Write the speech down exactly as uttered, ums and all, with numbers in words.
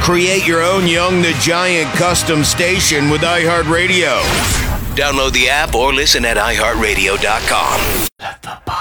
Create your own Young the Giant custom station with iHeartRadio. Download the app or listen at i heart radio dot com. Let the